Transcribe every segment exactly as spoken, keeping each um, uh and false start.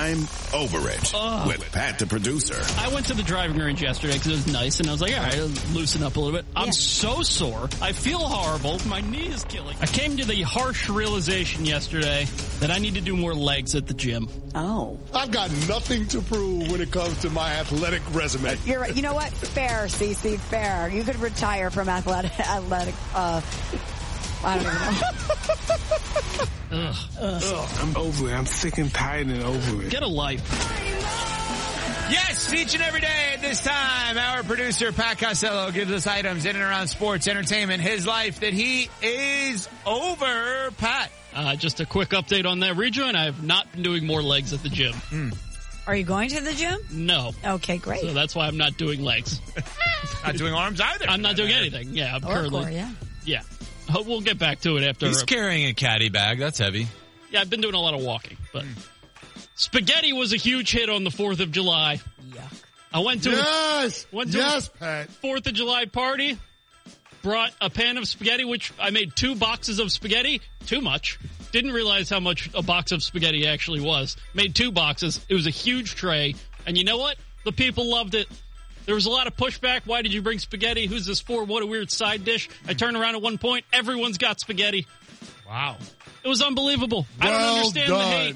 I'm over it Ugh. with Pat the producer. I went to the driving range yesterday because it was nice, and I was like, all right, I'll loosen up a little bit. I'm Yeah. so sore. I feel horrible. My knee is killing. I came to the harsh realization yesterday that I need to do more legs at the gym. Oh. I've got nothing to prove when it comes to my athletic resume. You're right. You know what? Fair, Cece, fair. You could retire from athletic, athletic, uh, I don't even know. Ugh. Ugh, I'm over it. I'm sick and tired and over it. Get a life. Yes, each and every day at this time, our producer, Pat Costello, gives us items in and around sports, entertainment, his life that he is over. Pat. Uh, just a quick update on that rejoin. I have not been doing more legs at the gym. Mm. Are you going to the gym? No. Okay, great. So that's why I'm not doing legs. Not doing arms either. I'm not doing anything. Yeah, I'm Or currently. core, yeah. Yeah. Ho- We'll get back to it after. He's carrying a caddy bag. That's heavy. Yeah, I've been doing a lot of walking, but spaghetti was a huge hit on the fourth of July. Yuck. I went to Yes, a, went to yes, a Pat. fourth of July party, brought a pan of spaghetti, which I made two boxes of spaghetti. Too much. Didn't realize how much a box of spaghetti actually was. Made two boxes. It was a huge tray. And you know what? The people loved it. There was a lot of pushback. Why did you bring spaghetti? Who's this for? What a weird side dish. I turned around at one point. Everyone's got spaghetti. Wow. It was unbelievable. I don't Well understand done. the hate.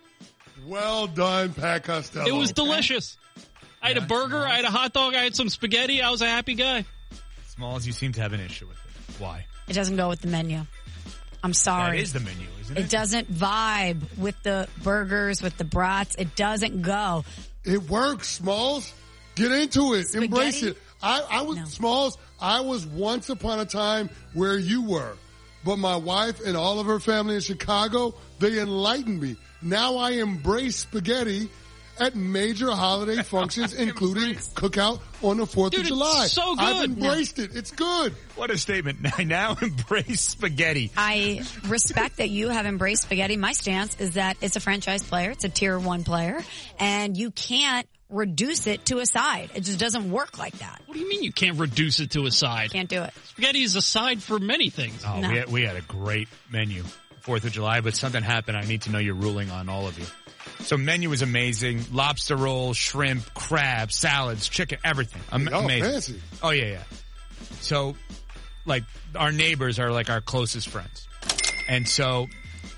Well done, Pat Costello. It was delicious. I had a burger. I had a hot dog. I had some spaghetti. I was a happy guy. Smalls, you seem to have an issue with it. Why? It doesn't go with the menu. I'm sorry. That is the menu, isn't it? It doesn't vibe with the burgers, with the brats. It doesn't go. It works, Smalls. Get into it. Spaghetti? Embrace it. I, I was, No. Smalls, I was once upon a time where you were. But my wife and all of her family in Chicago, they enlightened me. Now I embrace spaghetti at major holiday functions, including cookout on the fourth Dude, of it's July. so good. I've embraced it. It's good. What a statement. I now embrace spaghetti. I respect that you have embraced spaghetti. My stance is that it's a franchise player. It's a tier one player. And you can't reduce it to a side. It just doesn't work like that. What do you mean you can't reduce it to a side? Can't do it. Spaghetti is a side for many things. Oh, No. we, had, we had a great menu, fourth of July, but something happened. I need to know your ruling on all of you. So menu was amazing. Lobster roll, shrimp, crab, salads, chicken, everything. Am- Oh, amazing. fancy. Oh, yeah, yeah. So, like, our neighbors are like our closest friends. And so,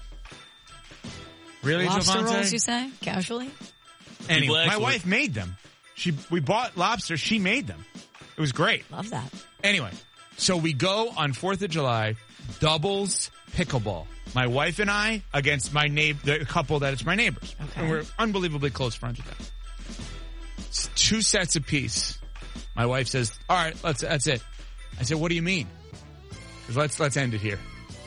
really, Lobster Javante? rolls, you say? Casually? Anyway, People my actually- wife made them. She, we bought lobster. She made them. It was great. Love that. Anyway, so we go on fourth of July, doubles pickleball. My wife and I against my neighbor, the couple that it's my neighbors. Okay. And we're unbelievably close friends with them. It's two sets apiece. My wife says, all right, let's, that's it. I said, what do you mean? She goes, let's, let's end it here.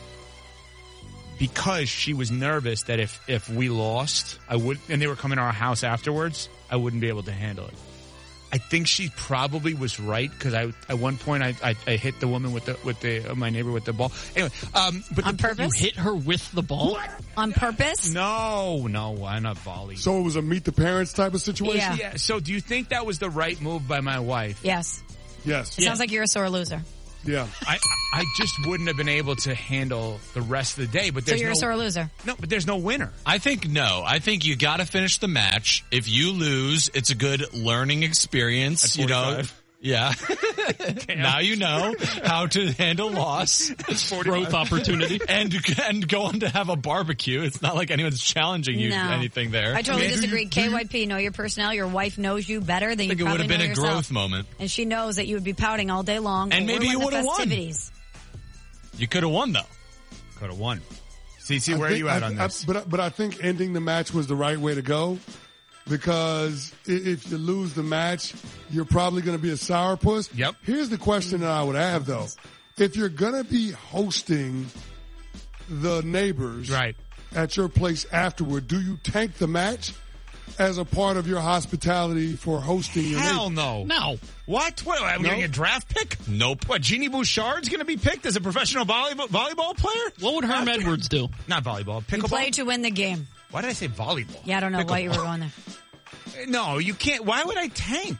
Because she was nervous that if, if we lost, I would, and they were coming to our house afterwards, I wouldn't be able to handle it. I think she probably was right because I at one point I, I I hit the woman with the with the uh, my neighbor with the ball. Anyway, um, but On the, purpose? You hit her with the ball? On purpose? No, no, why not volley? So it was a meet the parents type of situation? Yeah. yeah. So do you think that was the right move by my wife? Yes. Yes. It sounds like you're a sore loser. Yeah. I I just wouldn't have been able to handle the rest of the day. But So there's you're no a sore loser. no, but there's no winner. I think no. I think you got to finish the match. If you lose, it's a good learning experience. At You know, forty-five. yeah. Now you know how to handle loss, Growth opportunity. and and go on to have a barbecue. It's not like anyone's challenging you No. to anything there. I totally Do you- disagree. do you- K Y P, know your personnel. Your wife knows you better than I think you it would probably have been know a yourself. growth moment. And she knows that you would be pouting all day long. And but maybe we're you in the would've won. festivities. You could have won though. Could have won. C C, I where think- are you at I- on I- this? but, I- but I think ending the match was the right way to go because i- if you lose the match, you're probably going to be a sourpuss. Yep. Here's the question that I would have though. If you're going to be hosting the neighbors Right. at your place afterward, do you tank the match as a part of your hospitality for hosting your Hell neighbors? no. No. What? What? Are we No? getting a draft pick? Nope. What? Jeannie Bouchard's going to be picked as a professional volleyball, volleyball player? What would Herm After- Edwards do? Not volleyball. You Pickleball. play to win the game. Why did I say volleyball? Yeah, I don't know why you were Pickleball. going there. No, you can't. Why would I tank?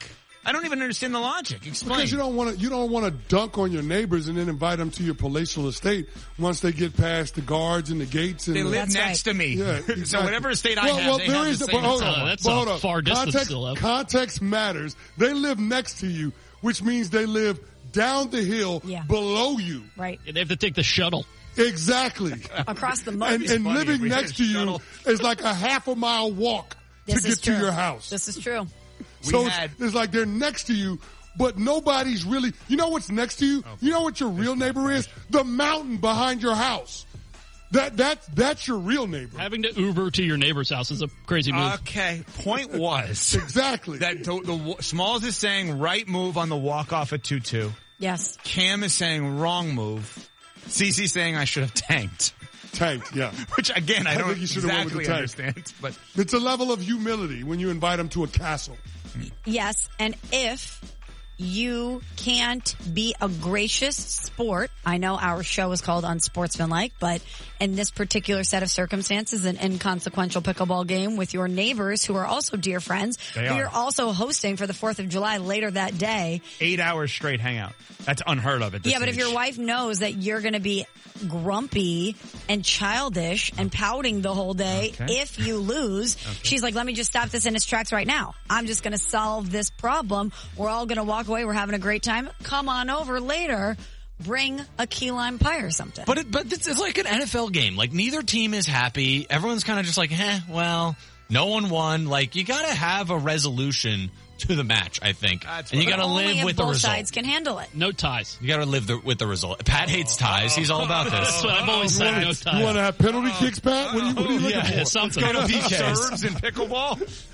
I don't even understand the logic. Explain. Because you don't want to, you don't want to dunk on your neighbors and then invite them to your palatial estate once they get past the guards and the gates. And they the, live That's next right. to me. Yeah, exactly. So whatever estate I well, have, well, they there have is the a, same. but hold Uh, on, that's but a hold on. far distance context, still up. Context matters. They live next to you, which means they live down the hill Yeah. below you. Right. They have to take the shuttle. Exactly. Across the moat. and and funny if living we had next a to you shuttle. is like a half a mile walk This to is get to true. your house. This is true. So it's, had- it's like they're next to you, but nobody's really. You know what's next to you? You know what your real neighbor is? The mountain behind your house. That that that's your real neighbor. Having to Uber to your neighbor's house is a crazy move. Okay. Point was Exactly. that the, the Smalls is saying right move on the walk off at two two. Yes. Cam is saying wrong move. Cece saying I should have tanked. Tanked, yeah. Which again, I, I don't think you should've went with exactly the tank. understand. But It's a level of humility when you invite them to a castle. Yes, and if you can't be a gracious sport, I know our show is called Unsportsmanlike, but in this particular set of circumstances, an inconsequential pickleball game with your neighbors who are also dear friends, They who are. you're also hosting for the fourth of July later that day. eight hours straight hangout. That's unheard of at this Yeah, but if age. your wife knows that you're going to be grumpy and childish and pouting the whole day Okay. if you lose, she's like, let me just stop this in its tracks right now. I'm just going to solve this problem. We're all going to walk away. We're having a great time. Come on over later. Bring a key lime pie or something. But it, but it's, it's like an N F L game. Like neither team is happy. Everyone's kind of just like, eh, well, no one won. Like you got to have a resolution to the match, I think, That's and you what- got to Only live if with the both result. sides can handle it. No ties. You got to live the, with the result. Pat hates ties. He's all about That's this. what I've always said. No You want ties. to have penalty kicks, Pat? What are you, what are you looking Yeah, for? something. Serves in pickleball.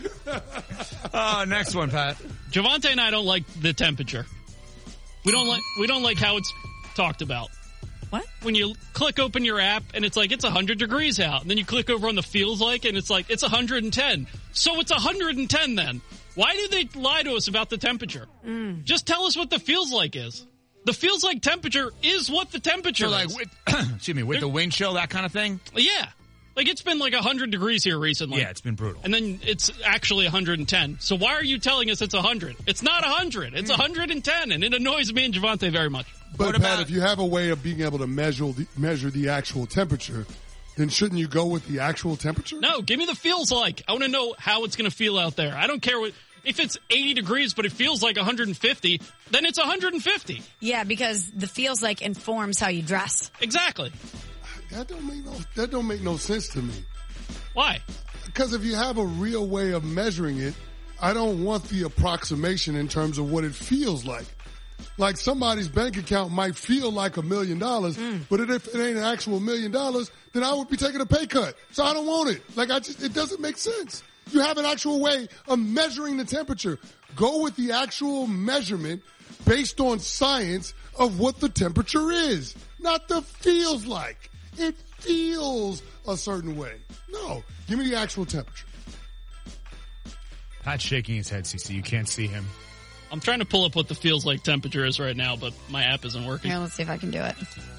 Oh, next one, Pat. Javante and I don't like the temperature. We don't like we don't like how it's talked about. What? When you click open your app and it's like it's one hundred degrees out, and then you click over on the feels like and it's like it's one hundred ten. So it's one hundred ten then. Why do they lie to us about the temperature? Mm. Just tell us what the feels like is. The feels like temperature is what the temperature So like, is. with, excuse me, with the wind chill, that kind of thing. Yeah. Like it's been like one hundred degrees here recently. Yeah, it's been brutal. And then it's actually one hundred ten. So why are you telling us it's one hundred? It's not one hundred. It's one hundred ten, and it annoys me and Javante very much. But What Pat, about- if you have a way of being able to measure the, measure the actual temperature, then shouldn't you go with the actual temperature? No, give me the feels like. I want to know how it's going to feel out there. I don't care what. If it's eighty degrees, but it feels like one hundred fifty, then it's one hundred fifty. Yeah, because the feels like informs how you dress. Exactly. That don't make no that don't make no sense to me. Why? Because if you have a real way of measuring it, I don't want the approximation in terms of what it feels like. Like somebody's bank account might feel like a million dollars, but if it ain't an actual million dollars, then I would be taking a pay cut. So I don't want it. Like I just, it doesn't make sense. You have an actual way of measuring the temperature. Go with the actual measurement based on science of what the temperature is, not the feels like. It feels a certain way. No, give me the actual temperature. Pat's shaking his head, Cece. You can't see him. I'm trying to pull up what the feels like temperature is right now, but my app isn't working. Here, let's see if I can do it.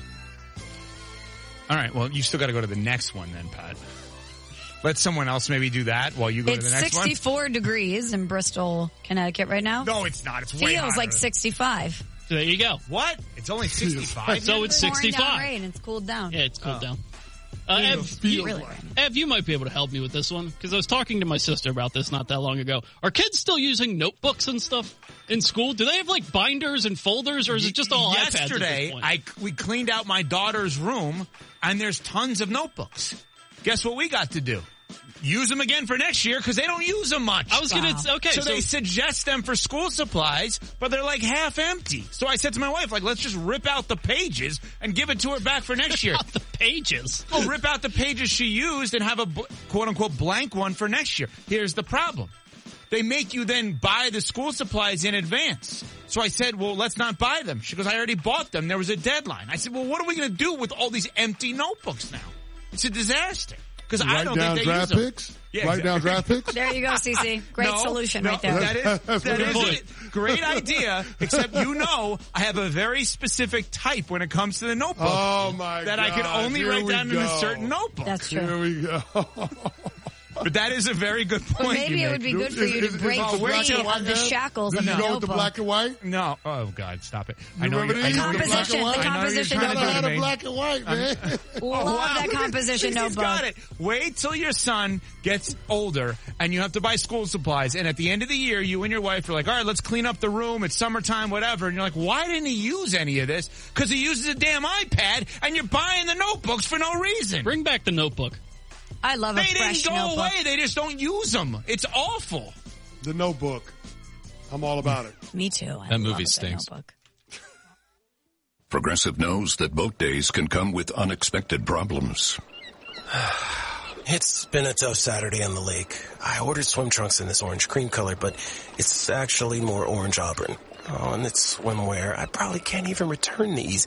All right, well, you still got to go to the next one then, Pat. Let someone else maybe do that while you go It's to the next sixty-four degrees in Bristol, Connecticut right now. one. No, it's not. It's way Feels hotter. like sixty-five. So there you go. What? It's only sixty-five? So it's Pouring down sixty-five. rain. It's cooled down. Yeah, it's cooled Oh. down. Uh, Ev, feel you, Really like. raining. Ev, you might be able to help me with this one because I was talking to my sister about this not that long ago. Are kids still using notebooks and stuff in school? Do they have like binders and folders, or is it just all iPads at this Yesterday, point? I we cleaned out my daughter's room, and there's tons of notebooks. Guess what we got to do? Use them again for next year because they don't use them much. I was gonna Wow. okay. so, So, they suggest them for school supplies, but they're like half empty. So I said to my wife, like, let's just rip out the pages and give it to her back for next year. out the pages. Oh, rip out the pages she used and have a bl- quote unquote blank one for next year. Here's the problem. They make you then buy the school supplies in advance. So I said, well, let's not buy them. She goes, I already bought them. There was a deadline. I said, well, what are we going to do with all these empty notebooks now? It's a disaster. Because I Write don't down think they draft use them. picks. Yeah, Write down exactly. draft picks. There you go, Cece. Great No, solution no, right there. That is, That's that a is good a great idea, except you know I have a very specific type when it comes to the notebook. Oh my That God. I can only Here write we down in go. a certain notebook. That's true. Here we go. But that is a very good point. But maybe you it would make. be good for Is- you is- to is break it black free and white of the now? shackles Do of you the go with the notebook. black and white? No. Oh, God, stop it. You I know remember you're, I these? know The you're composition, trying- the I know you're composition trying to Never do had to a me. black and white, man. Love that Look at composition She's notebook. got it. Wait till your son gets older and you have to buy school supplies. And at the end of the year, you and your wife are like, all right, let's clean up the room. It's summertime, whatever. And you're like, why didn't he use any of this? Because he uses a damn iPad and you're buying the notebooks for no reason. Bring back the notebook. I love a They fresh didn't go notebook. away. They just don't use them. It's awful. The Notebook. I'm all about it. Me too. I That love movie a good stinks. notebook. Progressive knows that boat days can come with unexpected problems. It's been a tough Saturday on the lake. I ordered swim trunks in this orange cream color, but it's actually more orange auburn. Oh, and it's swimwear. I probably can't even return these.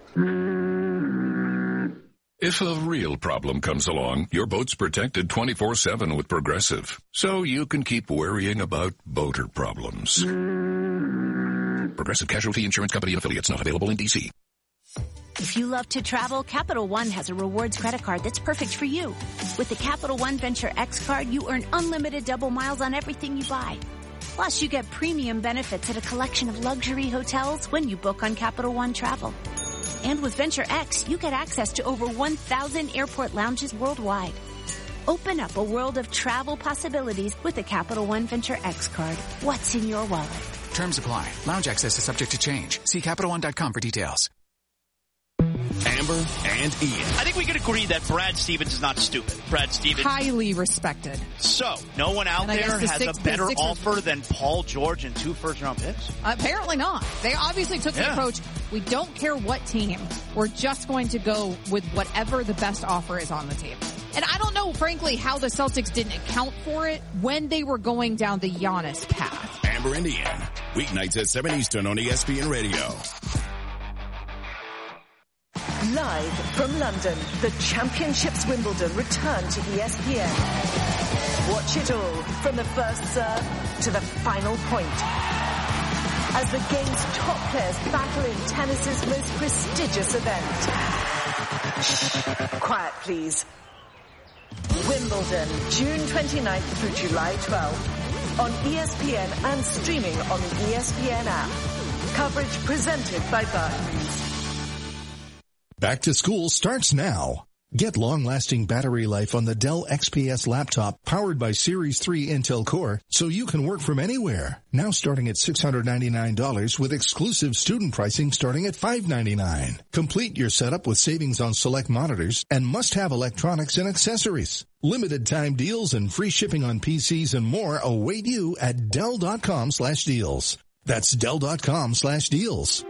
If a real problem comes along, your boat's protected twenty-four seven with Progressive, so you can keep worrying about boater problems. Progressive Casualty Insurance Company and affiliates, not available in D C. If you love to travel, Capital One has a rewards credit card that's perfect for you. With the Capital One Venture X card, you earn unlimited double miles on everything you buy. Plus, you get premium benefits at a collection of luxury hotels when you book on Capital One Travel. And with Venture X, you get access to over one thousand airport lounges worldwide. Open up a world of travel possibilities with the Capital One Venture X card. What's in your wallet? Terms apply. Lounge access is subject to change. See Capital One dot com for details. Amber and Ian. I think we can agree that Brad Stevens is not stupid. Brad Stevens. Highly respected. So, no one out And I there guess the has six- a better the Sixers- offer than Paul George and two first-round picks? Apparently not. They obviously took the Yeah. approach, we don't care what team. We're just going to go with whatever the best offer is on the table. And I don't know, frankly, how the Celtics didn't account for it when they were going down the Giannis path. Amber and Ian. Weeknights at seven Eastern on E S P N Radio. Live from London, the Championships Wimbledon return to E S P N. Watch it all from the first serve to the final point. As the game's top players battle in tennis's most prestigious event. Shh, quiet please. Wimbledon, June twenty-ninth through July twelfth. On E S P N and streaming on the E S P N app. Coverage presented by Barclays. Back to school starts now. Get long-lasting battery life on the Dell X P S laptop powered by Series three Intel Core so you can work from anywhere. Now starting at six hundred ninety-nine dollars with exclusive student pricing starting at five hundred ninety-nine dollars. Complete your setup with savings on select monitors and must-have electronics and accessories. Limited time deals and free shipping on P Cs and more await you at Dell.com slash deals. That's Dell.com slash deals.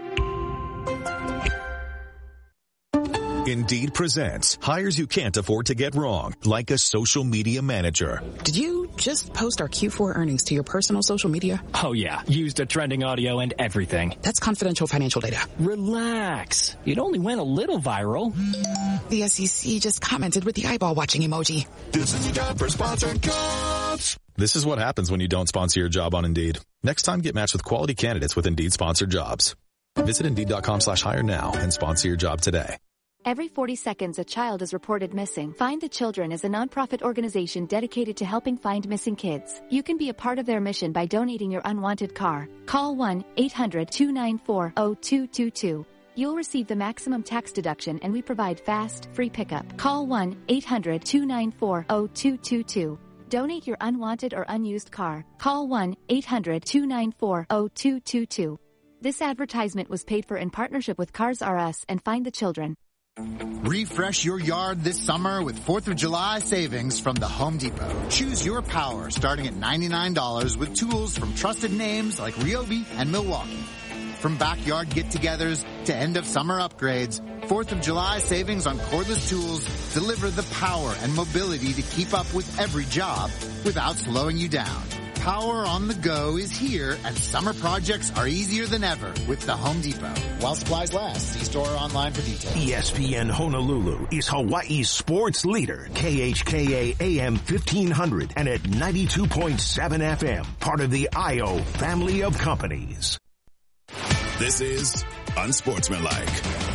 Indeed presents hires you can't afford to get wrong, like a social media manager. Did you just post our Q four earnings to your personal social media? Oh yeah, used a trending audio and everything. That's confidential financial data. Relax. It only went a little viral. The S E C just commented with the eyeball watching emoji. This is your job for sponsored jobs. This is what happens when you don't sponsor your job on Indeed. Next time, get matched with quality candidates with Indeed sponsored jobs. Visit Indeed.com slash hire now and sponsor your job today. Every forty seconds, a child is reported missing. Find the Children is a nonprofit organization dedicated to helping find missing kids. You can be a part of their mission by donating your unwanted car. Call one eight hundred two nine four zero two two two. You'll receive the maximum tax deduction and we provide fast, free pickup. Call one eight hundred two nine four zero two two two. Donate your unwanted or unused car. Call one eight hundred two nine four zero two two two. This advertisement was paid for in partnership with Cars R Us and Find the Children. Refresh your yard this summer with fourth of July savings from the Home Depot. Choose your power starting at ninety-nine dollars with tools from trusted names like Ryobi and Milwaukee. From backyard get-togethers to end-of-summer upgrades, fourth of July savings on cordless tools deliver the power and mobility to keep up with every job without slowing you down. Power on the go is here, and summer projects are easier than ever with the Home Depot. While supplies last, see store or online for details. E S P N Honolulu is Hawaii's sports leader. K H K A A M fifteen hundred and at ninety-two point seven F M. Part of the I O family of companies. This is Unsportsmanlike.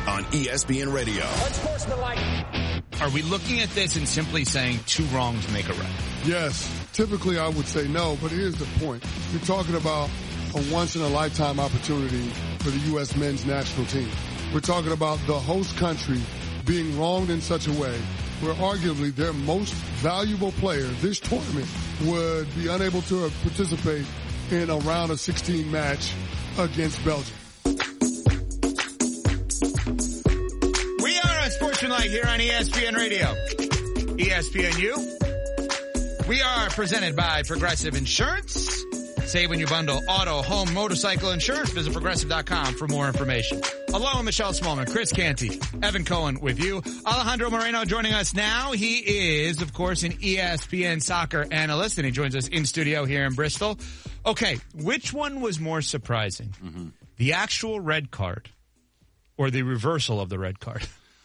on E S P N Radio. Are we looking at this and simply saying two wrongs make a right? Yes. Typically, I would say no, but here's the point. You're talking about a once-in-a-lifetime opportunity for the U S men's national team. We're talking about the host country being wronged in such a way where arguably their most valuable player this tournament would be unable to participate in a round of sixteen match against Belgium. We are on Sportsmanlike here on E S P N Radio. E S P N U. We are presented by Progressive Insurance. Save when you bundle auto, home, motorcycle insurance. Visit Progressive dot com for more information. Hello, Michelle Smallman, Chris Canty, Evan Cohen with you. Alejandro Moreno joining us now. He is, of course, an E S P N soccer analyst, and he joins us in studio here in Bristol. Okay, which one was more surprising? Mm-hmm. The actual red card or the reversal of the red card?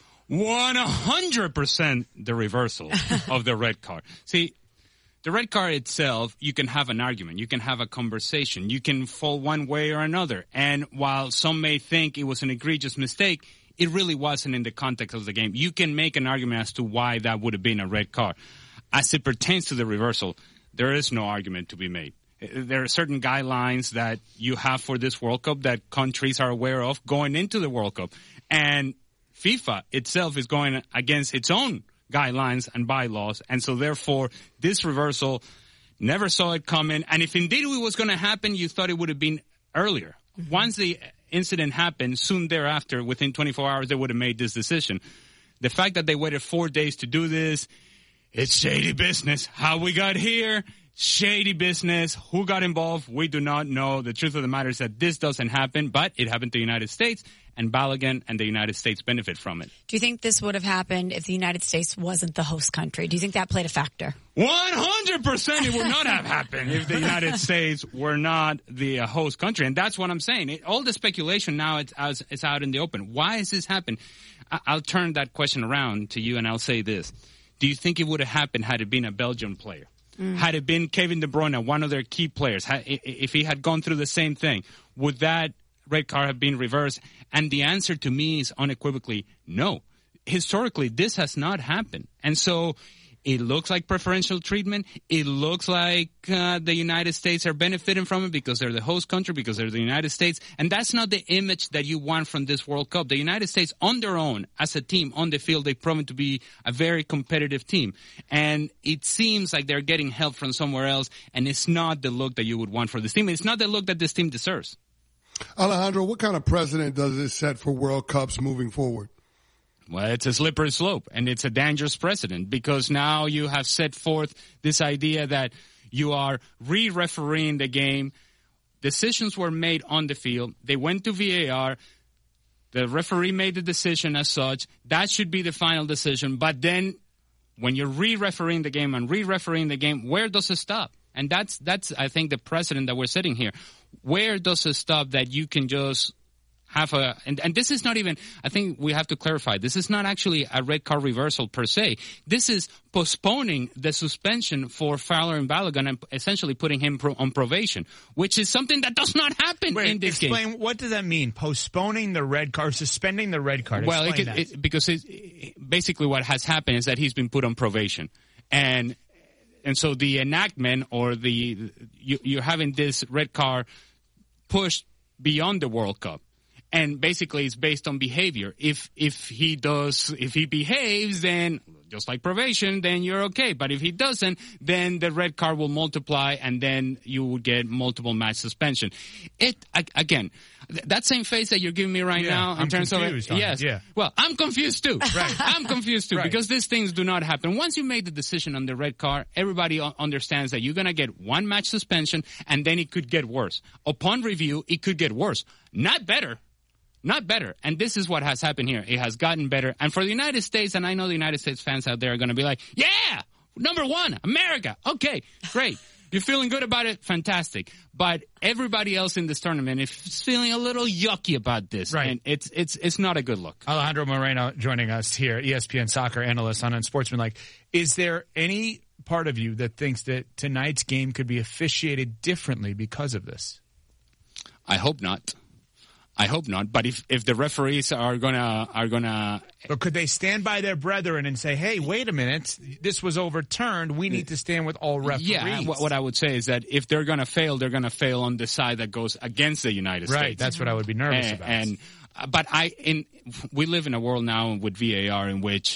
one hundred percent the reversal of the red card. See, the red card itself, you can have an argument. You can have a conversation. You can fall one way or another. And while some may think it was an egregious mistake, it really wasn't in the context of the game. You can make an argument as to why that would have been a red card. As it pertains to the reversal, there is no argument to be made. There are certain guidelines that you have for this World Cup that countries are aware of going into the World Cup. And FIFA itself is going against its own guidelines and bylaws, and so therefore this reversal never saw it coming. And if indeed it was going to happen, you thought it would have been earlier. Mm-hmm. Once the incident happened, soon thereafter, within twenty-four hours, they would have made this decision. The fact that they waited four days to do this, it's shady business. How we got here, shady business. Who got involved? We do not know. The truth of the matter is that this doesn't happen, but it happened to the United States, and Balogun and the United States benefit from it. Do you think this would have happened if the United States wasn't the host country? Do you think that played a factor? one hundred percent it would not have happened if the United States were not the uh, host country. And that's what I'm saying. It, all the speculation now it's, as, it's out in the open. Why has this happened? I, I'll turn that question around to you and I'll say this. Do you think it would have happened had it been a Belgian player? Mm. Had it been Kevin De Bruyne, one of their key players, had, if he had gone through the same thing, would that red card have been reversed? And the answer to me is unequivocally no. Historically, this has not happened. And so it looks like preferential treatment. It looks like uh, the United States are benefiting from it because they're the host country, because they're the United States. And that's not the image that you want from this World Cup. The United States, on their own, as a team, on the field, they've proven to be a very competitive team. And it seems like they're getting help from somewhere else, and it's not the look that you would want for this team. It's not the look that this team deserves. Alejandro, what kind of precedent does this set for World Cups moving forward? Well, it's a slippery slope, and it's a dangerous precedent because now you have set forth this idea that you are re-refereeing the game. Decisions were made on the field. They went to V A R. The referee made the decision as such. That should be the final decision. But then when you're re-refereeing the game and re-refereeing the game, where does it stop? And that's, that's I think, the precedent that we're setting here. Where does it stop that you can just have a, and, and this is not even, I think we have to clarify, this is not actually a red card reversal per se. This is postponing the suspension for Fowler and Balogun and essentially putting him pro, on probation, which is something that does not happen Wait, in this explain, game. Explain, what does that mean? Postponing the red card, suspending the red card? Well, it could, it, because it, basically what has happened is that he's been put on probation. And and so the enactment or the, you, you're having this red card pushed beyond the World Cup. And basically it's based on behavior. If if he does, if he behaves, then just like probation, then you're okay. But if he doesn't, then the red card will multiply and then you will get multiple match suspension. It, again, that same face that you're giving me right yeah, now in I'm terms of it, yes. It, yeah. Well, I'm confused too. Right. I'm confused too right. because these things do not happen. Once you made the decision on the red card, everybody understands that you're going to get one match suspension and then it could get worse. Upon review, it could get worse. Not better. Not better. And this is what has happened here. It has gotten better. And for the United States, and I know the United States fans out there are going to be like, yeah, number one, America. Okay, great. You're feeling good about it? Fantastic. But everybody else in this tournament is feeling a little yucky about this. Right. And it's it's it's not a good look. Alejandro Moreno joining us here, E S P N soccer analyst on Unsportsmanlike. Is there any part of you that thinks that tonight's game could be officiated differently because of this? I hope not. I hope not. But if, if the referees are gonna are gonna, but could they stand by their brethren and say, "Hey, wait a minute, this was overturned. We need to stand with all referees." Yeah, what, what I would say is that if they're gonna fail, they're gonna fail on the side that goes against the United States. Right. That's what I would be nervous and, about. And but I in we live in a world now with V A R in which,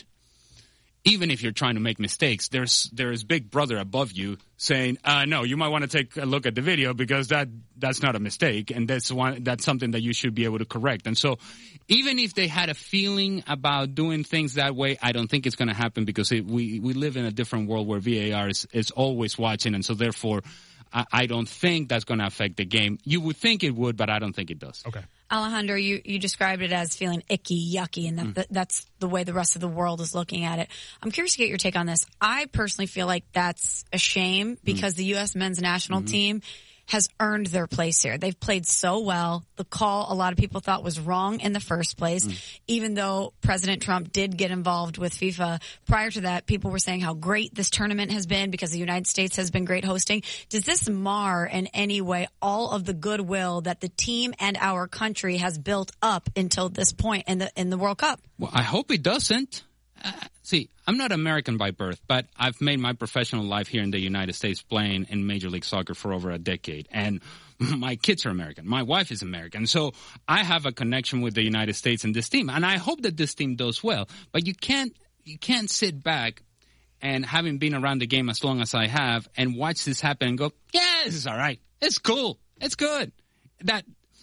even if you're trying to make mistakes, there's there's Big Brother above you saying, uh, "No, you might want to take a look at the video because that that's not a mistake, and that's one that's something that you should be able to correct." And so, even if they had a feeling about doing things that way, I don't think it's going to happen because it, we we live in a different world where V A R is, is always watching, and so therefore, I, I don't think that's going to affect the game. You would think it would, but I don't think it does. Okay. Alejandro, you, you described it as feeling icky, yucky, and that, Mm. that, that's the way the rest of the world is looking at it. I'm curious to get your take on this. I personally feel like that's a shame because mm. the U S men's national mm-hmm. team has earned their place here. They've played so well. The call a lot of people thought was wrong in the first place, mm. even though President Trump did get involved with FIFA. Prior to that, people were saying how great this tournament has been because the United States has been great hosting. Does this mar in any way all of the goodwill that the team and our country has built up until this point in the in the World Cup? Well, I hope it doesn't. Uh, see, I'm not American by birth, but I've made my professional life here in the United States playing in Major League Soccer for over a decade. And my kids are American. My wife is American. So I have a connection with the United States and this team. And I hope that this team does well. But you can't, you can't sit back and having been around the game as long as I have and watch this happen and go, yeah, this is all right. It's cool. It's good. That,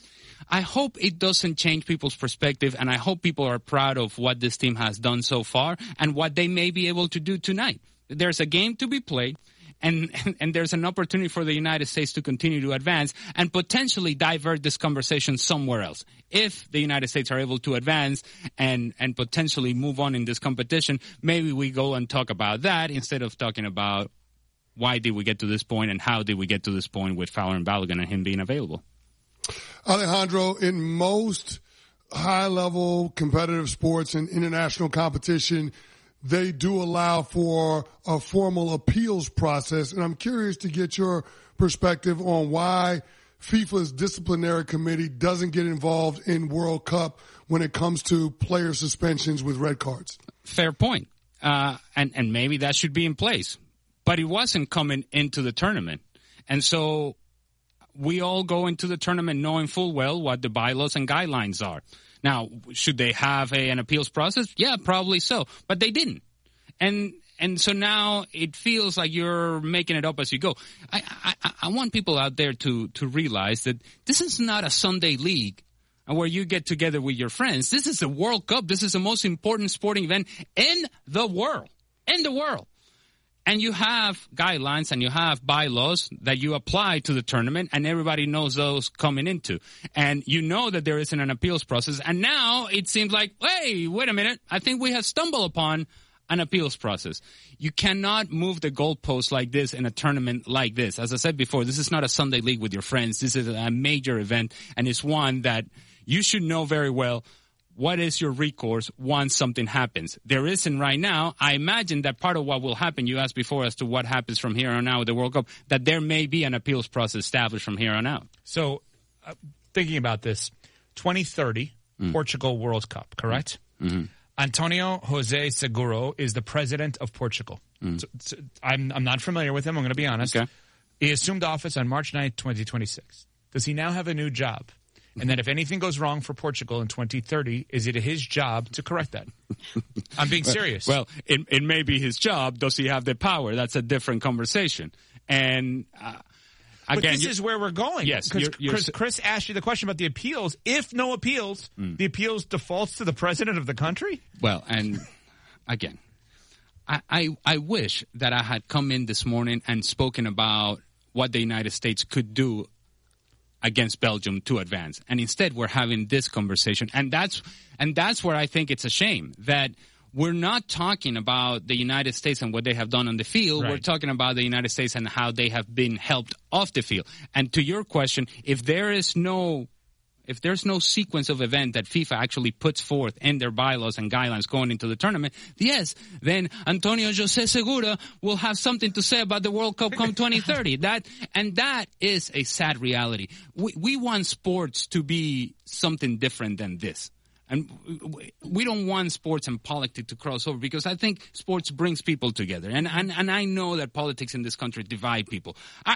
I hope it doesn't change people's perspective, and I hope people are proud of what this team has done so far and what they may be able to do tonight. There's a game to be played, and, and, and there's an opportunity for the United States to continue to advance and potentially divert this conversation somewhere else. If the United States are able to advance and, and potentially move on in this competition, maybe we go and talk about that instead of talking about why did we get to this point and how did we get to this point with Fowler and Balogun and him being available. Alejandro, in most high-level competitive sports and international competition, they do allow for a formal appeals process. And I'm curious to get your perspective on why FIFA's disciplinary committee doesn't get involved in World Cup when it comes to player suspensions with red cards. Fair point. Uh, and, and maybe that should be in place. But it wasn't coming into the tournament. And so we all go into the tournament knowing full well what the bylaws and guidelines are. Now, should they have a, an appeals process? Yeah, probably so. But they didn't. And and so now it feels like you're making it up as you go. I, I, I want people out there to, to realize that this is not a Sunday league where you get together with your friends. This is a World Cup. This is the most important sporting event in the world. In the world. And you have guidelines and you have bylaws that you apply to the tournament, and everybody knows those coming into. And you know that there isn't an appeals process. And now it seems like, hey, wait a minute. I think we have stumbled upon an appeals process. You cannot move the goalposts like this in a tournament like this. As I said before, this is not a Sunday league with your friends. This is a major event, and it's one that you should know very well. What is your recourse once something happens? There isn't right now. I imagine that part of what will happen, you asked before as to what happens from here on out with the World Cup, that there may be an appeals process established from here on out. So, uh, thinking about this, twenty thirty, mm. Portugal World Cup, correct? Mm-hmm. Antonio Jose Seguro is the president of Portugal. Mm. So, so I'm, I'm not familiar with him, I'm going to be honest. Okay. He assumed office on March ninth, twenty twenty-six. Does he now have a new job? And that if anything goes wrong for Portugal in twenty thirty, is it his job to correct that? I'm being serious. Well, it, it may be his job. Does he have the power? That's a different conversation. And uh, but again, this is where we're going. Yes, because you're, you're, Chris, Chris asked you the question about the appeals. If no appeals, mm. the appeals defaults to the president of the country? Well, and again, I, I I wish that I had come in this morning and spoken about what the United States could do against Belgium to advance. And instead we're having this conversation. And that's and that's where I think it's a shame that we're not talking about the United States and what they have done on the field. Right. We're talking about the United States and how they have been helped off the field. And to your question, if there is no if there's no sequence of event that FIFA actually puts forth in their bylaws and guidelines going into the tournament, yes, then Antonio José Segura will have something to say about the World Cup come twenty thirty. That and that is a sad reality. We, we want sports to be something different than this. And we don't want sports and politics to cross over, because I think sports brings people together. And and, and I know that politics in this country divide people. I,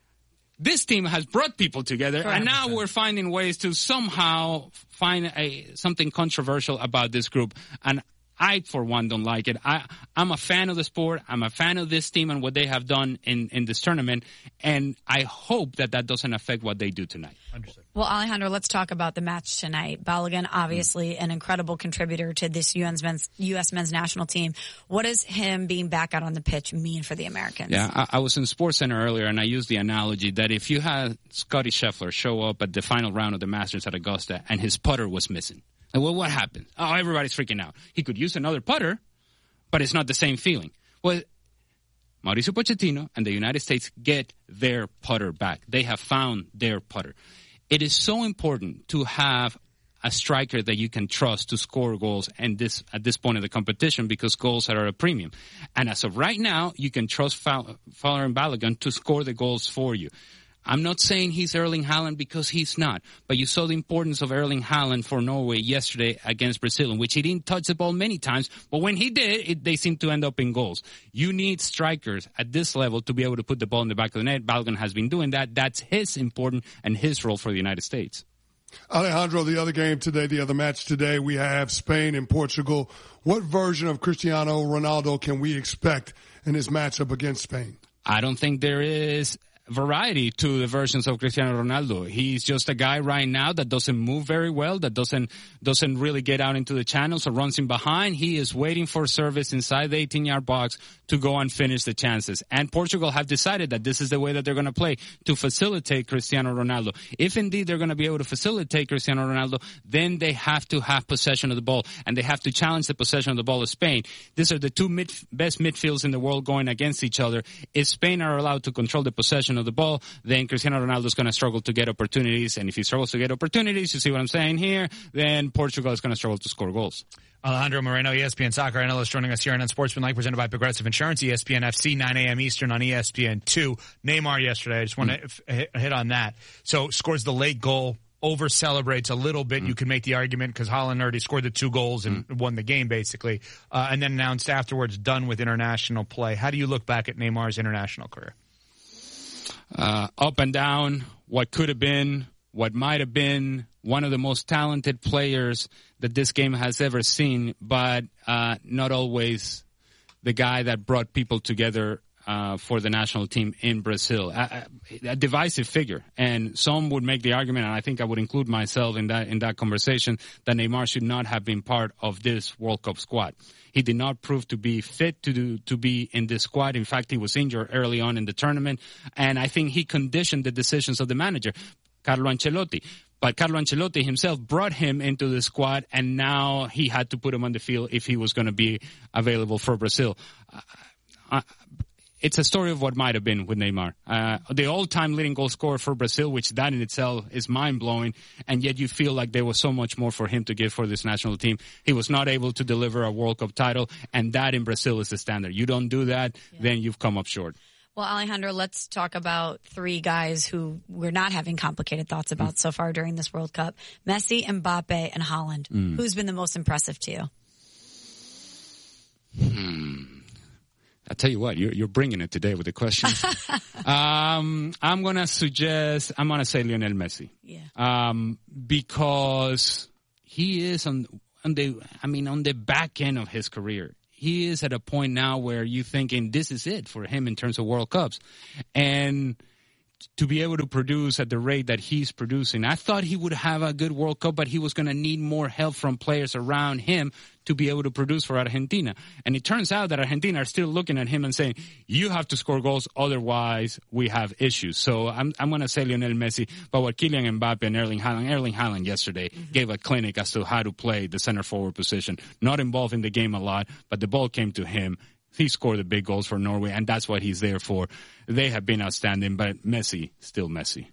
This team has brought people together, and now we're finding ways to somehow find a something controversial about this group. And I, for one, don't like it. I, I'm a fan of the sport. I'm a fan of this team and what they have done in, in this tournament, and I hope that that doesn't affect what they do tonight. Understood. Well, Alejandro, let's talk about the match tonight. Balogun, obviously an incredible contributor to this U S men's, U S men's national team. What does him being back out on the pitch mean for the Americans? Yeah, I, I was in SportsCenter earlier, and I used the analogy that if you had Scottie Scheffler show up at the final round of the Masters at Augusta and his putter was missing, well, what happened? Oh, everybody's freaking out. He could use another putter, but it's not the same feeling. Well, Mauricio Pochettino and the United States get their putter back. They have found their putter. It is so important to have a striker that you can trust to score goals and this at this point of the competition, because goals are at a premium. And as of right now, you can trust Fowler and Balogun to score the goals for you. I'm not saying he's Erling Haaland, because he's not. But you saw the importance of Erling Haaland for Norway yesterday against Brazil, in which he didn't touch the ball many times. But when he did, it, they seemed to end up in goals. You need strikers at this level to be able to put the ball in the back of the net. Balogun has been doing that. That's his important and his role for the United States. Alejandro, the other game today, the other match today, we have Spain and Portugal. What version of Cristiano Ronaldo can we expect in this matchup against Spain? I don't think there is variety to the versions of Cristiano Ronaldo. He's just a guy right now that doesn't move very well, that doesn't doesn't really get out into the channels or runs in behind. He is waiting for service inside the eighteen-yard box to go and finish the chances. And Portugal have decided that this is the way that they're going to play, to facilitate Cristiano Ronaldo. If indeed they're going to be able to facilitate Cristiano Ronaldo, then they have to have possession of the ball, and they have to challenge the possession of the ball of Spain. These are the two mid, best midfields in the world going against each other. If Spain are allowed to control the possession of the ball, then Cristiano Ronaldo is going to struggle to get opportunities. And if he struggles to get opportunities, you see what I'm saying here, then Portugal is going to struggle to score goals. Alejandro Moreno, E S P N soccer analyst, joining us here on Unsportsmanlike, presented by Progressive Insurance, E S P N F C, nine a.m. Eastern on E S P N two. Neymar yesterday, I just want to mm. f- hit on that. So scores the late goal, over celebrates a little bit. Mm. You can make the argument because Haaland already scored the two goals and mm. won the game, basically, uh, and then announced afterwards done with international play. How do you look back at Neymar's international career? Uh, up and down, what could have been, what might have been, one of the most talented players that this game has ever seen, but uh, not always the guy that brought people together uh, for the national team in Brazil. A, a divisive figure, and some would make the argument, and I think I would include myself in that in that conversation, that Neymar should not have been part of this World Cup squad. He did not prove to be fit to do, to be in this squad. In fact, he was injured early on in the tournament, and I think he conditioned the decisions of the manager, Carlo Ancelotti. But Carlo Ancelotti himself brought him into the squad, and now he had to put him on the field if he was going to be available for Brazil. Uh, uh, It's a story of what might have been with Neymar. Uh, the all-time leading goal scorer for Brazil, which that in itself is mind-blowing, and yet you feel like there was so much more for him to give for this national team. He was not able to deliver a World Cup title, and that in Brazil is the standard. You don't do that, yeah. then you've come up short. Well, Alejandro, let's talk about three guys who we're not having complicated thoughts about mm. so far during this World Cup. Messi, Mbappe, and Haaland. Mm. Who's been the most impressive to you? Hmm. I'll tell you what, you're, you're bringing it today with the questions. um, I'm going to suggest, I'm going to say Lionel Messi. Yeah. Um, because he is on, on the, I mean, on the back end of his career. He is at a point now where you're thinking this is it for him in terms of World Cups. And to be able to produce at the rate that he's producing, I thought he would have a good World Cup, but he was going to need more help from players around him to be able to produce for Argentina. And it turns out that Argentina are still looking at him and saying, you have to score goals, otherwise we have issues. So I'm, I'm going to say Lionel Messi, but what Kylian Mbappe and Erling Haaland, Erling Haaland yesterday mm-hmm. gave a clinic as to how to play the center forward position. Not involved in the game a lot, but the ball came to him. He scored the big goals for Norway, and that's what he's there for. They have been outstanding, but Messi, still Messi.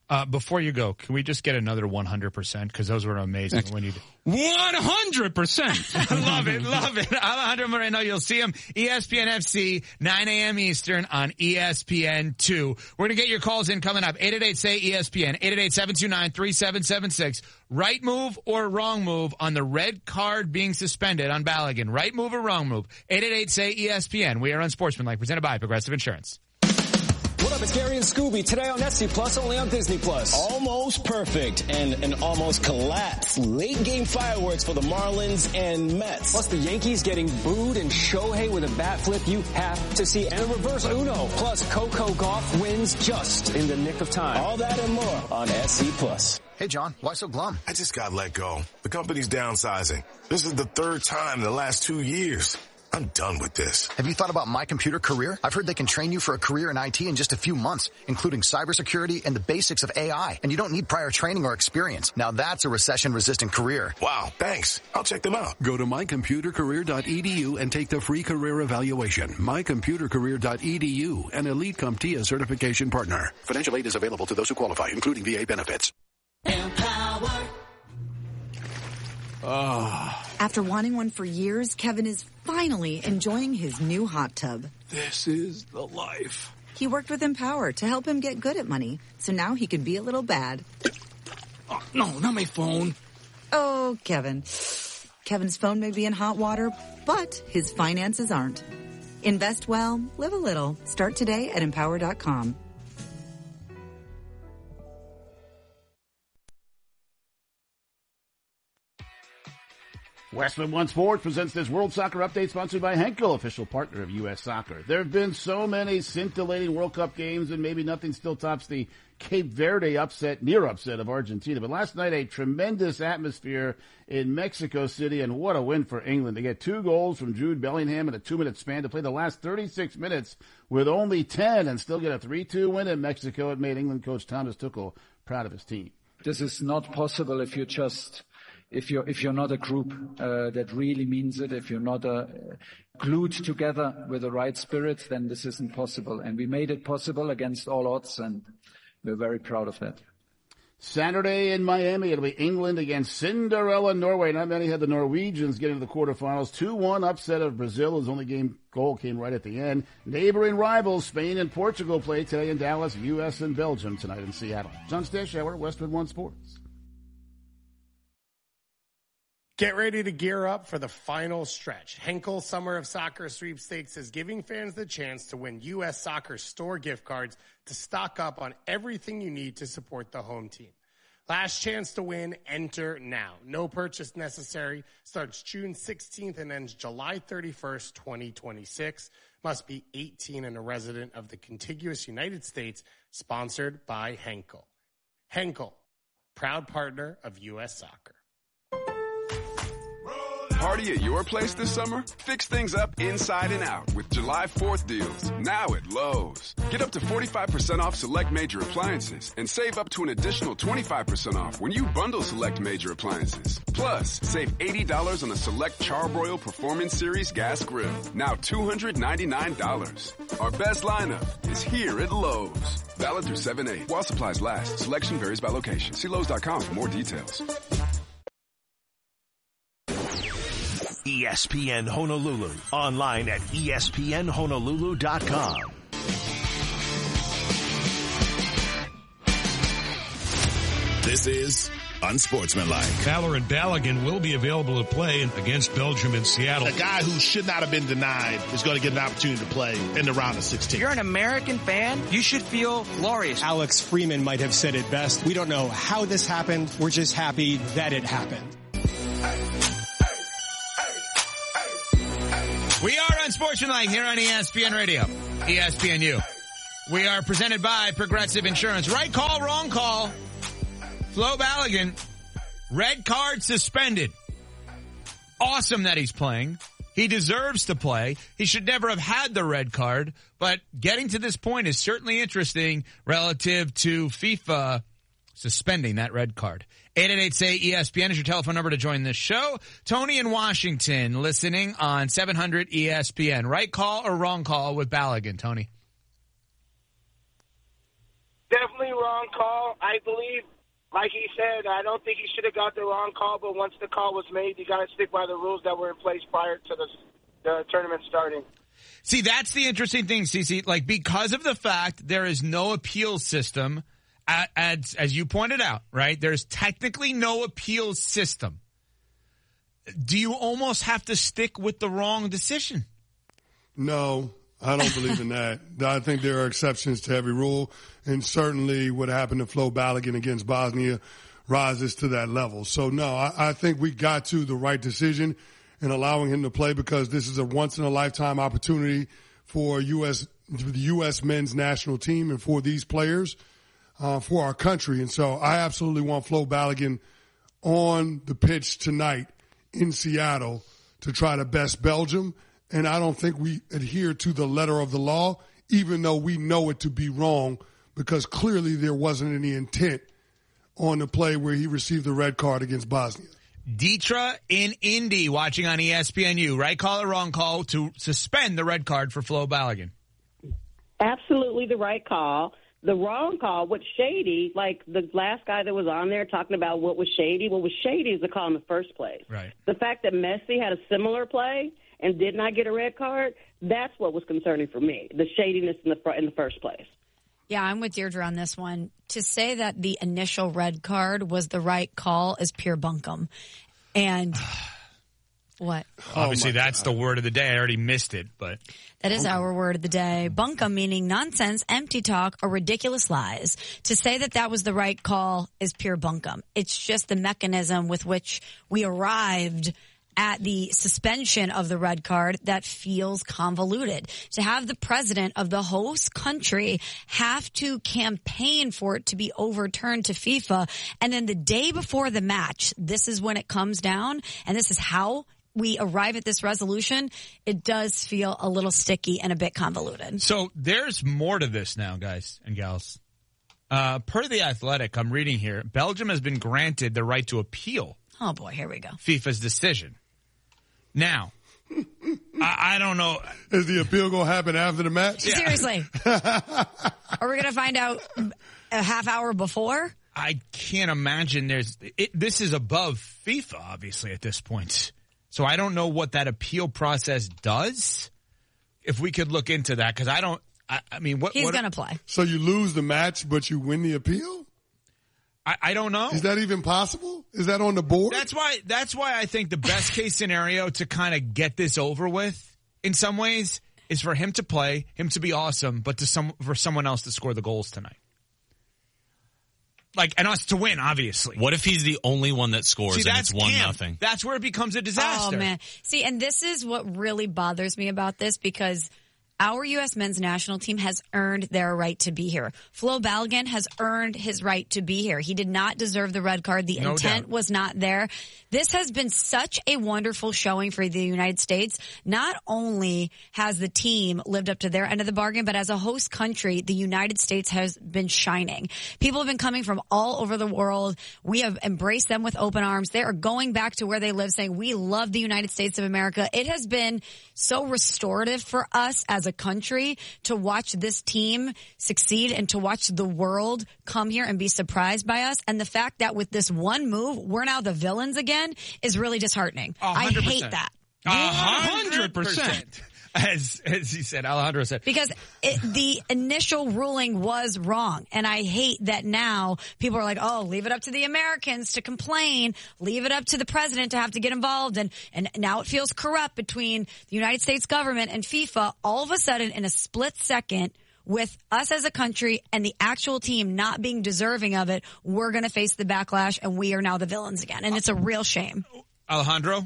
Uh, before you go, can we just get another one hundred percent? Because those were amazing when you... one hundred percent. Love it, love it. Alejandro Moreno, you'll see him E S P N F C, nine a.m. Eastern on E S P N two. We're going to get your calls in coming up. eight eight eight, say E S P N, eight eight eight, seven two nine, three seven seven six. Right move or wrong move on the red card being suspended on Balogun. Right move or wrong move? eight eight eight, say E S P N. We are Unsportsmanlike, presented by Progressive Insurance. What up, it's Gary and Scooby. Today on S C Plus, only on Disney Plus. Almost perfect and an almost collapse. Late game fireworks for the Marlins and Mets. Plus the Yankees getting booed and Shohei with a bat flip you have to see. And a reverse Uno. Plus Coco Gauff wins just in the nick of time. All that and more on S C Plus. Hey, John, why so glum? I just got let go. The company's downsizing. This is the third time in the last two years. I'm done with this. Have you thought about My Computer Career? I've heard they can train you for a career in I T in just a few months, including cybersecurity and the basics of A I. And you don't need prior training or experience. Now that's a recession-resistant career. Wow, thanks. I'll check them out. Go to my computer career dot e d u and take the free career evaluation. my computer career dot e d u, an Elite CompTIA certification partner. Financial aid is available to those who qualify, including V A benefits. Empower. Oh. After wanting one for years, Kevin is finally enjoying his new hot tub. This is the life. He worked with Empower to help him get good at money, so now he can be a little bad. Oh, no, not my phone. Oh, Kevin. Kevin's phone may be in hot water, but his finances aren't. Invest well, live a little. Start today at empower dot com. Westwood One Sports presents this World Soccer Update sponsored by Henkel, official partner of U S Soccer. There have been so many scintillating World Cup games, and maybe nothing still tops the Cape Verde upset, near upset of Argentina. But last night, a tremendous atmosphere in Mexico City, and what a win for England. They get two goals from Jude Bellingham in a two-minute span to play the last thirty-six minutes with only ten and still get a three two win in Mexico. It made England coach Thomas Tuchel proud of his team. This is not possible if you just... If you're, if you're not a group uh, that really means it, if you're not uh, glued together with the right spirit, then this isn't possible. And we made it possible against all odds, and we're very proud of that. Saturday in Miami, it'll be England against Cinderella Norway. Not many had the Norwegians get into the quarterfinals. two one upset of Brazil. His only game goal came right at the end. Neighboring rivals, Spain and Portugal, play today in Dallas. U S and Belgium tonight in Seattle. John Stashower, Westwood One Sports. Get ready to gear up for the final stretch. Henkel Summer of Soccer Sweepstakes is giving fans the chance to win U S Soccer store gift cards to stock up on everything you need to support the home team. Last chance to win, enter now. No purchase necessary. Starts June sixteenth and ends July thirty-first, twenty twenty-six. Must be eighteen and a resident of the contiguous United States. Sponsored by Henkel. Henkel, proud partner of U S Soccer. Party at your place this summer? Fix things up inside and out with July fourth deals, now at Lowe's. Get up to forty-five percent off select major appliances and save up to an additional twenty-five percent off when you bundle select major appliances. Plus, save eighty dollars on the select Charbroil Performance Series gas grill, now two hundred ninety-nine dollars. Our best lineup is here at Lowe's. Valid through seven eight. While supplies last, selection varies by location. See Lowe's dot com for more details. E S P N Honolulu. Online at E S P N Honolulu dot com. This is Unsportsmanlike. Fowler and Balogun will be available to play against Belgium in Seattle. A guy who should not have been denied is going to get an opportunity to play in the round of sixteen. If you're an American fan, you should feel glorious. Alex Freeman might have said it best. We don't know how this happened. We're just happy that it happened. We are Unsportsmanlike here on E S P N Radio, E S P N U. We are presented by Progressive Insurance. Right call, wrong call. Flo Balogun, red card suspended. Awesome that he's playing. He deserves to play. He should never have had the red card, but getting to this point is certainly interesting relative to FIFA suspending that red card. eight eight eight, say E S P N is your telephone number to join this show. Tony in Washington listening on seven hundred E S P N. Right call or wrong call with Balogun, Tony? Definitely definitely wrong call. I believe, like he said, I don't think he should have got the wrong call, but once the call was made, you got to stick by the rules that were in place prior to the, the tournament starting. See, that's the interesting thing, Cece. Like, because of the fact there is no appeal system, as, as you pointed out, right? There's technically no appeal system. Do you almost have to stick with the wrong decision? No, I don't believe in that. I think there are exceptions to every rule, and certainly what happened to Flo Balogun against Bosnia rises to that level. So, no, I, I think we got to the right decision in allowing him to play because this is a once-in-a-lifetime opportunity for U S the U S men's national team and for these players, uh, for our country. And so I absolutely want Flo Balogun on the pitch tonight in Seattle to try to best Belgium. And I don't think we adhere to the letter of the law, even though we know it to be wrong, because clearly there wasn't any intent on the play where he received the red card against Bosnia. Dietra in Indy watching on E S P N U. Right call or wrong call to suspend the red card for Flo Balogun? Absolutely the right call. The wrong call, what's shady, like the last guy that was on there talking about what was shady, what was shady is the call in the first place. Right. The fact that Messi had a similar play and did not get a red card, that's what was concerning for me, the shadiness in the fr- in the first place. Yeah, I'm with Deirdre on this one. To say that the initial red card was the right call is pure bunkum. And what? Obviously, oh that's God. The word of the day. I already missed it, but that is our word of the day. Bunkum meaning nonsense, empty talk, or ridiculous lies. To say that that was the right call is pure bunkum. It's just the mechanism with which we arrived at the suspension of the red card that feels convoluted. To have the president of the host country have to campaign for it to be overturned to FIFA, and then the day before the match, this is when it comes down, and this is how we arrive at this resolution, it does feel a little sticky and a bit convoluted. So there's more to this now, guys and gals. Uh, per The Athletic, I'm reading here, Belgium has been granted the right to appeal. Oh boy, here we go. FIFA's decision. Now, I, I don't know. Is the appeal going to happen after the match? Yeah. Seriously. Are we going to find out a half hour before? I can't imagine there's it, this is above FIFA, obviously, at this point. So I don't know what that appeal process does. If we could look into that, because I don't, I, I mean, what. He's going to play. So you lose the match, but you win the appeal? I, I don't know. Is that even possible? Is that on the board? That's why, that's why I think the best case scenario to kind of get this over with in some ways is for him to play, him to be awesome, but to some, for someone else to score the goals tonight. Like, and us to win, obviously. What if he's the only one that scores See, and it's one Cam. nothing? That's where it becomes a disaster. Oh, man. See, and this is what really bothers me about this, because our U S men's national team has earned their right to be here. Flo Balogun has earned his right to be here. He did not deserve the red card. The No intent doubt. was not there. This has been such a wonderful showing for the United States. Not only has the team lived up to their end of the bargain, but as a host country, the United States has been shining. People have been coming from all over the world. We have embraced them with open arms. They are going back to where they live saying, we love the United States of America. It has been so restorative for us as a country to watch this team succeed and to watch the world come here and be surprised by us. And the fact that with this one move, we're now the villains again is really disheartening. I hate that. A hundred percent. As, as he said, Alejandro said. Because it, the initial ruling was wrong. And I hate that now people are like, oh, leave it up to the Americans to complain. Leave it up to the president to have to get involved. And, and now it feels corrupt between the United States government and FIFA. All of a sudden, in a split second, with us as a country and the actual team not being deserving of it, we're going to face the backlash and we are now the villains again. And it's a real shame. Alejandro?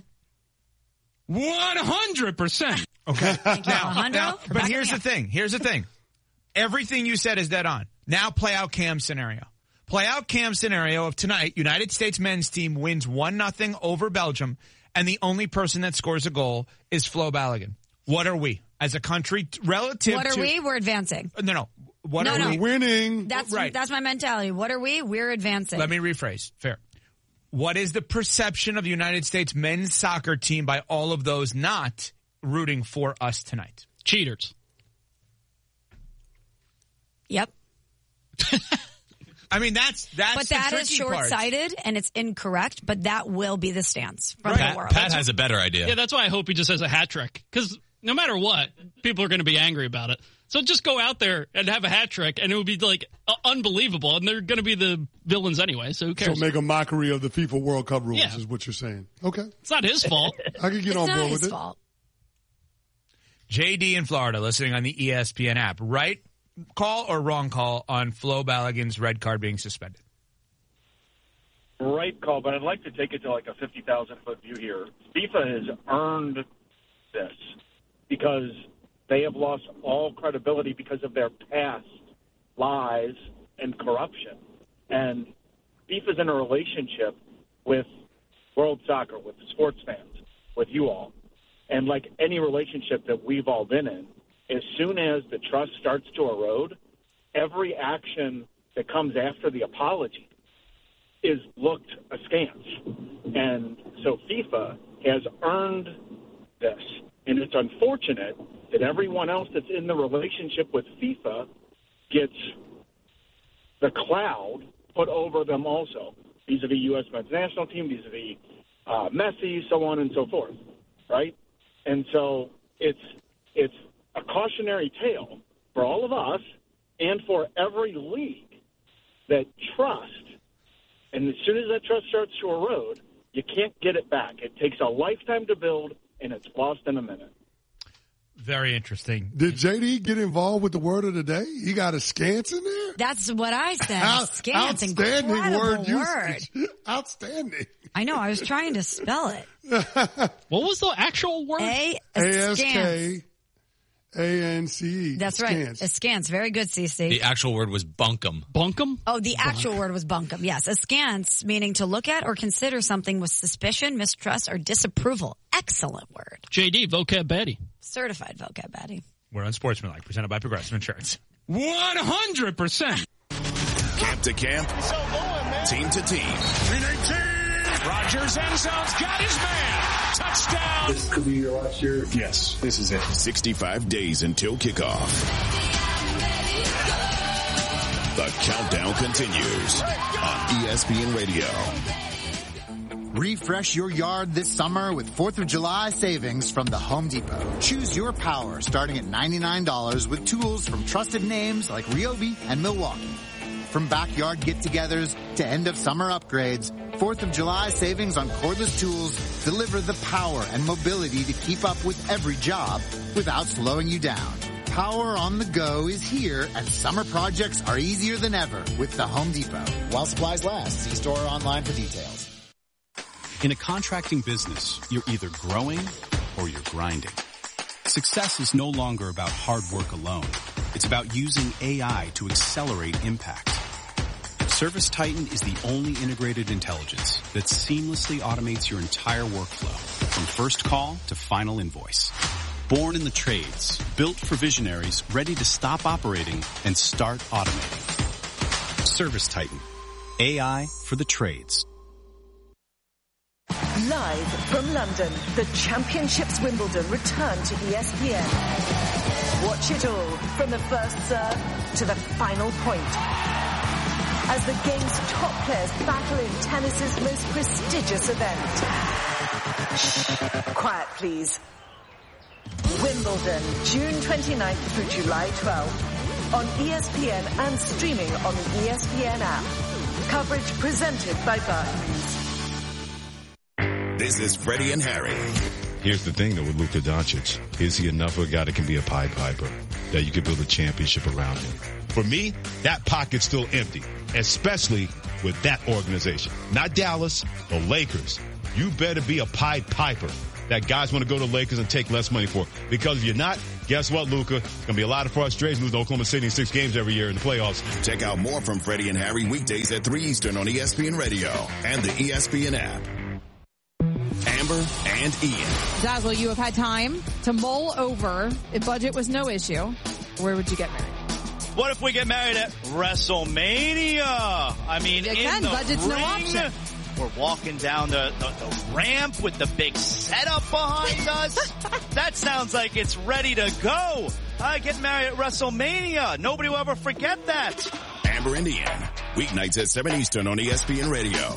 one hundred percent. Okay. Thank you, Now, Alejandro. now, but here's the thing. Here's the thing. Everything you said is dead on. Now play out Cam's scenario. Play out Cam's scenario of tonight. United States men's team wins one nothing over Belgium, and the only person that scores a goal is Flo Balogun. What are we as a country relative What are to, we? We're advancing. No, no. What No, are no. we? Winning. That's Right. that's my mentality. What are we? We're advancing. Let me rephrase. Fair. What is the perception of the United States men's soccer team by all of those not rooting for us tonight? Cheaters. Yep. I mean, that's that's But the that is tricky part. short-sighted and it's incorrect, but that will be the stance from Pat, the world. Pat has a better idea. Yeah, that's why I hope he just has a hat trick. Because no matter what, people are going to be angry about it. So just go out there and have a hat trick, and it would be, like, uh, unbelievable. And they're going to be the villains anyway, so who cares? So make a mockery of the FIFA World Cup rules Yeah. is what you're saying. Okay. It's not his fault. I can get It's on not board his with it. fault. J D in Florida listening on the E S P N app. Right call or wrong call on Flo Balogun's red card being suspended? Right call, but I'd like to take it to like a fifty thousand foot view here. FIFA has earned this because they have lost all credibility because of their past lies and corruption. And FIFA's in a relationship with world soccer, with sports fans, with you all. And like any relationship that we've all been in, as soon as the trust starts to erode, every action that comes after the apology is looked askance. And so FIFA has earned this. And it's unfortunate that everyone else that's in the relationship with FIFA gets the cloud put over them also, vis-a-vis U S men's national team, vis-a-vis uh, Messi, so on and so forth, right? And so it's it's a cautionary tale for all of us and for every league that trust, and as soon as that trust starts to erode, you can't get it back. It takes a lifetime to build, and it's lost in a minute. Very interesting. Did J D get involved with the word of the day? He got a scance in there? That's what I said. Out- Scans, outstanding incredible word word. usage. Outstanding. I know. I was trying to spell it. What was the actual word? A, A S scans. K A N C E. That's right. Askance. Very good, Cece. The actual word was bunkum. Bunkum? Oh, the actual word was bunkum. Yes. Askance, meaning to look at or consider something with suspicion, mistrust, or disapproval. Excellent word. J D, vocab baddie. Certified vocab baddie. We're on Sportsmanlike, presented by Progressive Insurance. one hundred percent. Camp to camp, team to team. Rodgers end zone's got his man. Touchdown. This could be your last year. Yes, this is it. sixty-five days until kickoff. The countdown continues on E S P N Radio. Refresh your yard this summer with fourth of July savings from the Home Depot. Choose your power starting at ninety-nine dollars with tools from trusted names like Ryobi and Milwaukee. From backyard get-togethers to end-of-summer upgrades, fourth of July savings on cordless tools deliver the power and mobility to keep up with every job without slowing you down. Power on the go is here, and summer projects are easier than ever with the Home Depot. While supplies last, see store or online for details. In a contracting business, you're either growing or you're grinding. Success is no longer about hard work alone. It's about using A I to accelerate impact. ServiceTitan is the only integrated intelligence that seamlessly automates your entire workflow, from first call to final invoice. Born in the trades, built for visionaries ready to stop operating and start automating. ServiceTitan. A I for the trades. Live from London, the Championships Wimbledon return to E S P N. Watch it all from the first serve to the final point. As the game's top players battle in tennis's most prestigious event. Shh, quiet please. Wimbledon, June twenty-ninth through July twelfth. On E S P N and streaming on the E S P N app. Coverage presented by Barclays. This is Freddie and Harry. Here's the thing, though, with Luka Doncic. Is he enough of a guy that can be a Pied Piper, that you can build a championship around him? For me, that pocket's still empty, especially with that organization. Not Dallas, the Lakers. You better be a Pied Piper that guys want to go to Lakers and take less money for. Because if you're not, guess what, Luka? It's going to be a lot of frustration losing Oklahoma City in six games every year in the playoffs. Check out more from Freddie and Harry weekdays at three Eastern on E S P N Radio and the E S P N app. Amber and Ian. Dazzle, you have had time to mull over if budget was no issue. Where would you get married? What if we get married at WrestleMania? I mean, Again, in the budget's ring, no option. We're walking down the, the, the ramp with the big setup behind us. That sounds like it's ready to go. I get married at WrestleMania. Nobody will ever forget that. Amber and Ian. Weeknights at seven Eastern on E S P N Radio.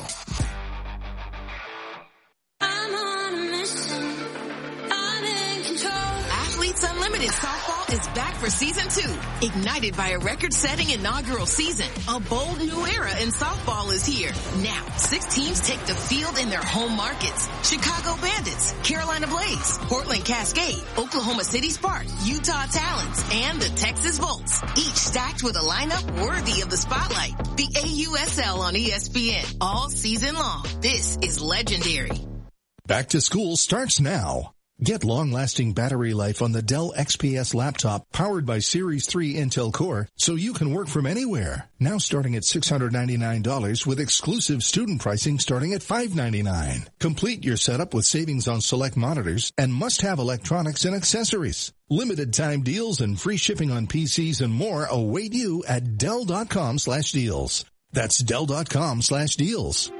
Unlimited Softball is back for season two. Ignited by a record-setting inaugural season, a bold new era in softball is here. Now, six teams take the field in their home markets. Chicago Bandits, Carolina Blaze, Portland Cascade, Oklahoma City Sparks, Utah Talons, and the Texas Volts. Each stacked with a lineup worthy of the spotlight. The A U S L on E S P N all season long. This is legendary. Back to school starts now. Get long-lasting battery life on the Dell X P S laptop powered by Series three Intel Core so you can work from anywhere. Now starting at six hundred ninety-nine dollars with exclusive student pricing starting at five hundred ninety-nine dollars. Complete your setup with savings on select monitors and must-have electronics and accessories. Limited time deals and free shipping on P Cs and more await you at Dell.com slash deals. That's Dell.com slash deals.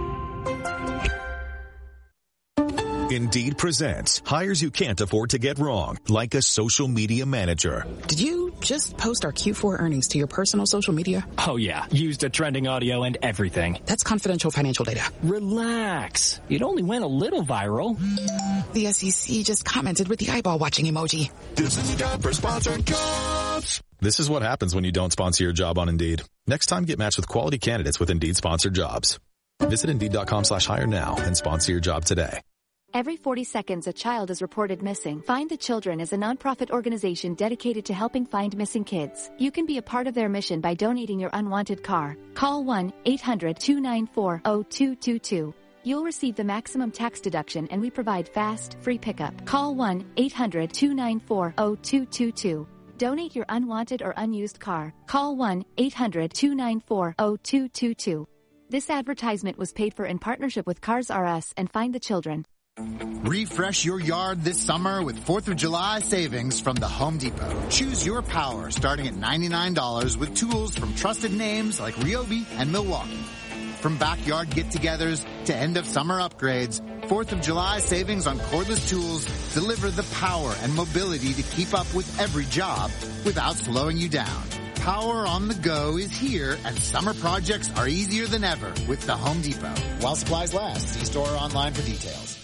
Indeed presents hires you can't afford to get wrong, like a social media manager. Did you just post our Q four earnings to your personal social media? Oh yeah, used a trending audio and everything. That's confidential financial data. Relax. It only went a little viral. The S E C just commented with the eyeball watching emoji. This is time for sponsored jobs. This is what happens when you don't sponsor your job on Indeed. Next time, get matched with quality candidates with Indeed sponsored jobs. Visit Indeed.com slash hire now and sponsor your job today. Every forty seconds, a child is reported missing. Find the Children is a nonprofit organization dedicated to helping find missing kids. You can be a part of their mission by donating your unwanted car. Call one eight hundred two nine four zero two two two. You'll receive the maximum tax deduction and we provide fast, free pickup. Call one eight hundred two nine four zero two two two. Donate your unwanted or unused car. Call one eight hundred two nine four zero two two two. This advertisement was paid for in partnership with Cars R Us and Find the Children. Refresh your yard this summer with fourth of July savings from the Home Depot. Choose your power starting at ninety-nine dollars with tools from trusted names like Ryobi and Milwaukee. From backyard get-togethers to end-of-summer upgrades, fourth of July savings on cordless tools deliver the power and mobility to keep up with every job without slowing you down. Power on the go is here, and summer projects are easier than ever with the Home Depot. While supplies last, see store or online for details.